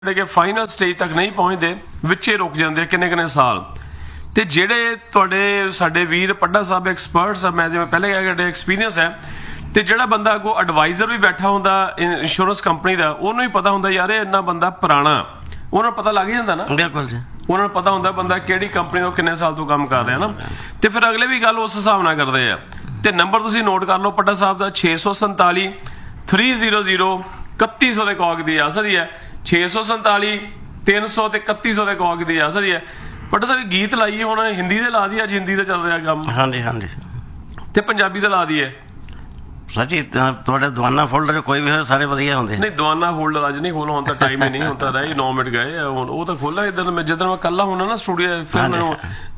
कि final stage तक नहीं पहुँचते विचे रुक जाते किन्ने किन्ने साल तो जेडे तुहाडे साडे वीर पड्डा साहब एक्सपर्ट्स मैं जिवें पहले कहा कि एक्सपीरियंस है तो जिहड़ा बंदा अगों एडवाइजर भी बैठा हुंदा इंश्योरेंस कंपनी का उन्होंने भी पता हुंदा यार इन्ना बंदा पुराना उन्होंने पता लग ही जाता ना बिल्कुल जी उन्होंने पता हुंदा बंदा किहड़ी कंपनी तो किन्ने साल तो काम कर रहा ना तो फिर अगले भी गल उस हिसाब नाल करदे आ ते नंबर तुसीं नोट कर लो पड्डा साहब का 647 300 3100 के कॉक दी जा सकदी है 647 300 ਤੇ 3100 ਦੇ ਕੌਕ ਦੀ ਜਾ ਸਕਦੀ ਹੈ ਬਟ ਸਰ ਗੀਤ ਲਾਈਏ ਹੁਣ ਹਿੰਦੀ ਦੇ ਲਾ ਦੀ ਅੱਜ ਹਿੰਦੀ ਤੇ ਚੱਲ ਰਿਹਾ ਕੰਮ ਹਾਂਜੀ ਹਾਂਜੀ ਤੇ ਪੰਜਾਬੀ ਦਾ ਲਾ ਦਈਏ ਸੱਚੀ ਤੁਹਾਡੇ ਦੀਵਾਨਾ ਫੋਲਡਰ ਕੋਈ ਵੀ ਹੋਏ ਸਾਰੇ ਵਧੀਆ ਹੁੰਦੇ ਨਹੀਂ ਦੀਵਾਨਾ ਫੋਲਡਰ ਅੱਜ ਨਹੀਂ ਖੋਲ੍ਹਾ ਹੁਣ ਤਾਂ ਟਾਈਮ ਹੀ ਨਹੀਂ ਹੁੰਦਾ ਰਹਿ 9 ਮਿੰਟ ਗਏ ਹੁਣ ਉਹ ਤਾਂ ਖੋਲ੍ਹਾ ਇਦਾਂ ਮੈਂ ਜਦੋਂ ਮੈਂ ਕੱਲਾ ਹੁੰਦਾ ਨਾ ਸਟੂਡੀਓ ਫਿਰ ਮੈਨੂੰ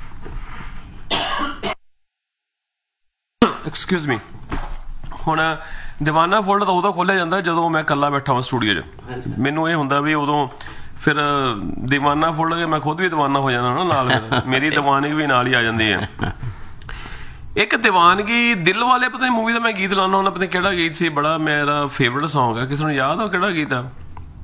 ਐਕਸਕਿਊਜ਼ ਮੀ ਹੁਣ ਦੀਵਾਨਾ ਫੋਲਡਰ ਤਾਂ ਉਦੋਂ ਖੋਲ੍ਹਿਆ ਜਾਂਦਾ ਜਦੋਂ ਮੈਂ ਇਕੱਲਾ ਬੈਠਾ ਹਾਂ ਸਟੂਡੀਓ 'ਚ ਮੈਨੂੰ ਇਹ ਹੁੰਦਾ ਵੀ ਉਦੋਂ ਫਿਰ ਦੀਵਾਨਾ ਫੋਲਡਰ ਕੇ ਮੈਂ ਖੁਦ ਵੀ ਦੀਵਾਨਾ ਹੋ ਜਾਂਦਾ ਨਾ ਨਾਲ ਮੇਰੀ ਦੀਵਾਨਗੀ ਵੀ ਨਾਲ ਹੀ ਆ ਜਾਂਦੀ ਹੈ ਇੱਕ ਦੀਵਾਨਗੀ ਦਿਲ ਵਾਲੇ ਪਤਾ ਨਹੀਂ ਮੂਵੀ ਦਾ ਮੈਂ ਗੀਤ ਲਾਉਣਾ ਹੁੰਦਾ ਪਤਾ ਕਿਹੜਾ ਗੀਤ ਸੀ ਬੜਾ ਮੇਰਾ ਫੇਵਰਟ ਸੌਂਗ ਹੈ ਕਿਸੇ ਨੂੰ ਯਾਦ ਆ ਕਿਹੜਾ ਗੀਤ ਆ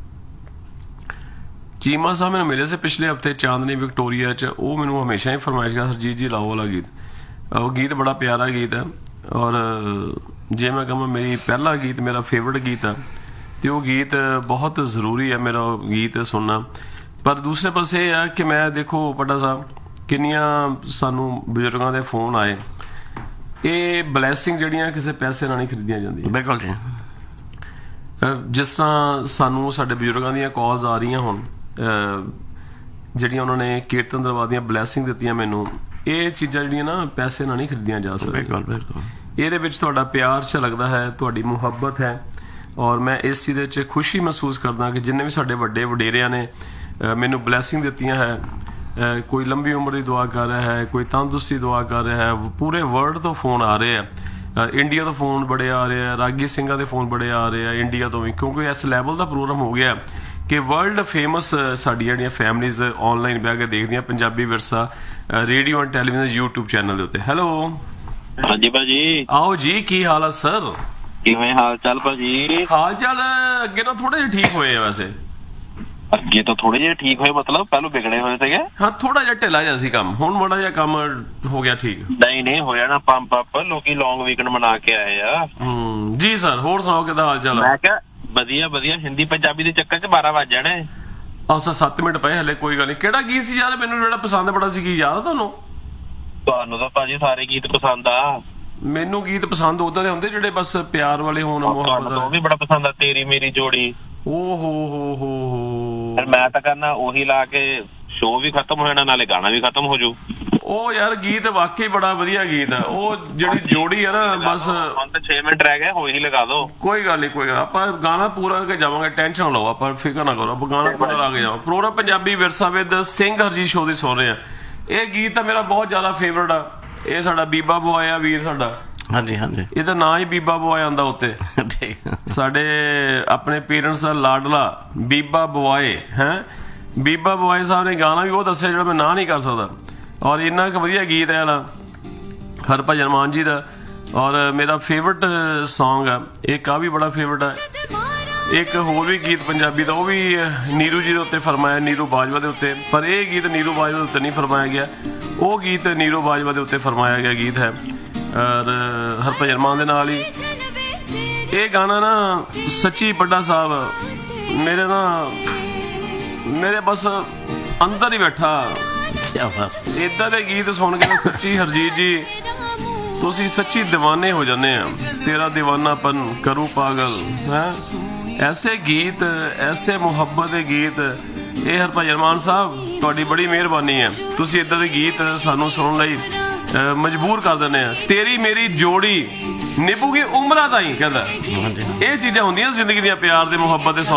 ਚੀਮਾ ਸਾਹਿਬ ਮੈਨੂੰ ਮਿਲੇ ਸੀ ਪਿਛਲੇ ਹਫਤੇ ਚਾਂਦਨੀ ਵਿਕਟੋਰੀਆ 'ਚ ਉਹ ਮੈਨੂੰ ਹਮੇਸ਼ਾ ਹੀ ਫਰਮਾਇਸ਼ ਕਰਦਾ ਹਰਜੀਤ ਜੀ ਲਾਓ ਵਾਲਾ ਗੀਤ ਉਹ ਗੀਤ ਬੜਾ ਪਿਆਰਾ ਗੀਤ ਹੈ ਔਰ ਜੇ ਮੈਂ ਕਹਾਂ ਮੇਰੀ ਪਹਿਲਾ ਗੀਤ ਮੇਰਾ ਫੇਵਰਟ ਗੀਤ ਆ ਤੇ ਉਹ ਗੀਤ ਬਹੁਤ ਜ਼ਰੂਰੀ ਹੈ ਮੇਰਾ ਗੀਤ ਸੁਣਨਾ ਪਰ ਦੂਸਰੇ ਪਾਸੇ ਇਹ ਆ ਕਿ ਮੈਂ ਦੇਖੋ ਪੱਡਾ ਸਾਹਿਬ ਕਿੰਨੀਆਂ ਸਾਨੂੰ ਬਜ਼ੁਰਗਾਂ ਦੇ ਫੋਨ ਆਏ ਇਹ ਬਲੈਸਿੰਗ ਜਿਹੜੀਆਂ ਕਿਸੇ ਪੈਸੇ ਨਾਲ ਨਹੀਂ ਖਰੀਦੀਆਂ ਜਾਂਦੀਆਂ ਬਿਲਕੁਲ ਜੀ ਜਿਸ ਤਰ੍ਹਾਂ ਸਾਨੂੰ ਸਾਡੇ ਬਜ਼ੁਰਗਾਂ ਦੀਆਂ ਕਾਲਸ ਆ ਰਹੀਆਂ ਹੁਣ ਜਿਹੜੀਆਂ ਉਹਨਾਂ ਨੇ ਕੀਰਤਨ ਦਰਬਾਰ ਦੀਆਂ ਬਲੈਸਿੰਗ ਦਿੱਤੀਆਂ ਮੈਨੂੰ ਇਹ ਚੀਜ਼ਾਂ ਜਿਹੜੀਆਂ ਨਾ ਪੈਸੇ ਨਾਲ ਨਹੀਂ ਖਰੀਦੀਆਂ ਜਾ ਸਕਦੀਆਂ ਬਿਲਕੁਲ ਬਿਲਕੁਲ ਇਹਦੇ ਵਿੱਚ ਤੁਹਾਡਾ ਪਿਆਰ ਲੱਗਦਾ ਹੈ ਤੁਹਾਡੀ ਮੁਹੱਬਤ ਹੈ ਔਰ ਮੈਂ ਇਸ ਚੀਜ਼ ਦੇ ਵਿੱਚ ਖੁਸ਼ੀ ਮਹਿਸੂਸ ਕਰਦਾ ਕਿ ਜਿੰਨੇ ਵੀ ਸਾਡੇ ਵੱਡੇ ਵਡੇਰਿਆਂ ਨੇ ਮੈਨੂੰ ਬਲੈਸਿੰਗ ਦਿੱਤੀਆਂ ਹੈ ਕੋਈ ਲੰਬੀ ਉਮਰ ਦੀ ਦੁਆ ਕਰ ਰਿਹਾ ਹੈ ਕੋਈ ਤੰਦਰੁਸਤੀ ਦੁਆ ਕਰ ਰਿਹਾ ਹੈ ਪੂਰੇ ਵਰਲਡ ਤੋਂ ਫੋਨ ਆ ਰਹੇ ਆ ਇੰਡੀਆ ਤੋਂ ਫੋਨ ਬੜੇ ਆ ਰਹੇ ਆ ਰਾਗੀ ਸਿੰਘਾਂ ਦੇ ਫੋਨ ਬੜੇ ਆ ਰਹੇ ਆ ਇੰਡੀਆ ਤੋਂ ਵੀ ਕਿਉਂਕਿ ਇਸ ਲੈਵਲ ਦਾ ਪ੍ਰੋਗਰਾਮ ਹੋ ਗਿਆ ਕਿ ਵਰਲਡ ਫੇਮਸ ਸਾਡੀਆਂ ਜਿਹੜੀਆਂ ਫੈਮਲੀਜ਼ ਆਨਲਾਈਨ ਬਹਿ ਕੇ ਦੇਖਦੀਆਂ ਪੰਜਾਬੀ ਵਿਰਸਾ radio and television YouTube channel ਦੇ ਉੱਤੇ ਹੈਲੋ ਹਾਂਜੀ ਭਾਜੀ ਆਓ ਜੀ ਕੀ ਹਾਲ ਆ ਸਰ ਕਿਵੇਂ ਹਾਲ ਚਾਲ ਭਾਜੀ ਹਾਲ ਚਾਲ ਅੱਗੇ ਤਾਂ ਥੋੜੇ ਜਿਹੇ ਠੀਕ ਹੋਏ ਆ ਵੈਸੇ ਅੱਗੇ ਤਾਂ ਥੋੜੇ ਜਿਹੇ ਠੀਕ ਹੋਏ ਮਤਲਬ ਪਹਿਲਾਂ ਵਿਗੜੇ ਹੋਏ ਸੀਗੇ ਹਾਂ ਥੋੜਾ ਜਿਹਾ ਢਿੱਲਾ ਜਿਹਾ ਸੀ ਕੰਮ ਹੁਣ ਮਾੜਾ ਜਿਹਾ ਕੰਮ ਹੋ ਗਿਆ ਠੀਕ ਨਹੀਂ ਹੋ ਜਾਣਾ ਪੰਪ ਅਪ ਲੋਕੀ ਲੌਂਗ ਵੀਕਐਂਡ ਮਨਾ ਕੇ ਆਏ ਆ ਜੀ ਸਰ ਹੋਰ ਸੁਣਾਓ ਕਿਦਾਂ ਹਾਲ ਚਾਲ ਮੈਂ ਕਿਹਾ ਵਧੀਆ ਹਿੰਦੀ ਪੰਜਾਬੀ ਦੇ ਚੱਕਰ 'ਚ 12 ਵੱਜ ਜਾਣੇ ਅੱਛਾ 7 ਮਿੰਟ ਪਏ ਹਲੇ ਕੋਈ ਗੱਲ ਨਹੀਂ ਕਿਹੜਾ ਗੀਤ ਸੀ ਯਾਰ ਮੈਨੂੰ ਜਿਹੜਾ ਪਸੰਦ ਬੜਾ ਸੀ ਕੀ ਯਾਦ ਆ ਤੁਹਾਨੂੰ ਤਾਂ ਭਾਜੀ ਸਾਰੇ ਗੀਤ ਪਸੰਦ ਆ ਮੈਨੂੰ ਗੀਤ ਪਸੰਦ ਉਦਾਂ ਦੇ ਹੁੰਦੇ ਜਿਹੜੇ ਬਸ ਪਿਆਰ ਵਾਲੇ ਹੋਣ ਮੁਹੱਬਤ ਉਹ ਵੀ ਬੜਾ ਪਸੰਦ ਆ ਤੇਰੀ ਮੇਰੀ ਜੋੜੀ ਓ ਹੋ ਮੈਂ ਤਾਂ ਕਹਿੰਦਾ ਉਹੀ ਲਾ ਕੇ ਸ਼ੋਅ ਵੀ ਖਤਮ ਹੋ ਜਾਣਾ ਨਾਲੇ ਗਾਣਾ ਵੀ ਖਤਮ ਹੋ ਜੂ ਉਹ ਯਾਰ ਗੀਤ ਵਾਕਈ ਬੜਾ ਵਧੀਆ ਗੀਤ ਆ ਉਹ ਜਿਹੜੀ ਜੋੜੀ ਆ ਨਾ ਬਸ ਹੁਣ ਤਾਂ 6 ਮਿੰਟ ਰਹਿ ਗਏ ਹੋਈ ਨਹੀਂ ਲਗਾ ਦੋ ਕੋਈ ਗੱਲ ਨਹੀਂ ਆਪਾਂ ਗਾਣਾ ਪੂਰਾ ਕੇ ਜਾਵਾਂਗੇ ਟੈਨਸ਼ਨ ਲਓ ਆਪਾਂ ਫਿਕਰ ਨਾ ਕਰੋ ਆਪਾਂ ਗਾਣਾ ਪੂਰਾ ਲਾ ਕੇ ਜਾਵਾਂ ਪ੍ਰੋਗਰਾਮ ਪੰਜਾਬੀ ਵਿਰਸਾ ਵਿਦ ਸਿੰਘ ਹਰਜੀਤ ਸ਼ੋਅ ਦੀ ਸੁਣ ਰਹੇ ਆ ਇਹ ਗੀਤ ਤਾਂ ਮੇਰਾ ਬਹੁਤ ਜ਼ਿਆਦਾ ਫੇਵਰਟ ਆ ਇਹ ਸਾਡਾ ਬੀਬਾ ਬੁਆਏ ਆ ਵੀਰ ਸਾਡਾ ਹਾਂਜੀ ਹਾਂਜੀ ਇਹਦਾ ਨਾਂ ਹੀ ਬੀਬਾ ਬੁਆਏ ਆਉਂਦਾ ਉੱਤੇ ਸਾਡੇ ਆਪਣੇ ਪੇਰੈਂਟਸ ਦਾ ਲਾਡਲਾ ਬੀਬਾ ਬੁਆਏ ਹੈ ਬੀਬਾ ਬੁਆਏ ਸਾਹਿਬ ਨੇ ਗਾਣਾ ਵੀ ਉਹ ਦੱਸਿਆ ਜਿਹੜਾ ਮੈਂ ਨਾਂ ਨਹੀਂ ਕਰ ਸਕਦਾ ਔਰ ਇੰਨਾ ਕੁ ਵਧੀਆ ਗੀਤ ਹੈ ਨਾ ਹਰਭਜਨ ਮਾਨ ਜੀ ਦਾ ਔਰ ਮੇਰਾ ਫੇਵਰਟ ਸੌਂਗ ਆ ਇੱਕ ਆ ਵੀ ਬੜਾ ਫੇਵਰਟ ਆ ਇੱਕ ਹੋਰ ਵੀ ਗੀਤ ਪੰਜਾਬੀ ਦਾ ਉਹ ਵੀ ਨੀਰੂ ਜੀ ਦੇ ਉੱਤੇ ਫਰਮਾਇਆ ਨੀਰੂ ਬਾਜਵਾ ਦੇ ਉੱਤੇ ਪਰ ਇਹ ਗੀਤ ਨੀਰੂ ਬਾਜਵਾ ਦੇ ਉੱਤੇ ਨਹੀਂ ਫਰਮਾਇਆ ਗਿਆ ਉਹ ਗੀਤ ਨੀਰੂ ਬਾਜਵਾ ਦੇ ਉੱਤੇ ਫਰਮਾਇਆ ਗਿਆ ਗੀਤ ਹੈ ਔਰ ਹਰਭਜਨ ਮਾਨ ਦੇ ਨਾਲ ਹੀ ਇਹ ਗਾਣਾ ਨਾ ਸੱਚੀ ਪੱਡਾ ਸਾਹਿਬ ਮੇਰੇ ਬਸ ਅੰਦਰ ਹੀ ਬੈਠਾ ਏਦਾਂ ਦੇ ਗੀਤ ਸੁਣ ਕੇ ਸੱਚੀ ਹਰਜੀਤ ਜੀ ਤੁਸੀਂ ਸੱਚੀ دیਵਾਨੇ ਹੋ ਜਾਂਦੇ ਆ ਤੇਰਾ دیਵਾਨਾਪਨ ਕਰੂ ਪਾਗਲ ਹੈ ਐਸੇ ਗੀਤ ਐਸੇ ਮੁਹੱਬਤ ਦੇ ਗੀਤ ਇਹ ਹਰਭਜਨ ਮਾਨ ਸਾਹਿਬ ਤੁਹਾਡੀ ਬੜੀ ਮਿਹਰਬਾਨੀ ਹੈ ਤੁਸੀਂ ਏਦਾਂ ਦੇ ਗੀਤ ਸਾਨੂੰ ਸੁਣਨ ਲਈ ਮਜਬੂਰ ਕਰ ਦਿੰਦੇ ਆ ਤੇਰੀ ਮੇਰੀ ਜੋੜੀ ਨਿਭੂਗੀ ਉਮਰਾਂ ਤਾਈਂ ਕਹਿੰਦਾ ਇਹ ਚੀਜ਼ਾਂ ਹੁੰਦੀਆਂ ਜ਼ਿੰਦਗੀ ਦੀਆਂ ਪਿਆਰ ਦੇ ਮੁਹੱਬਤ ਦੇ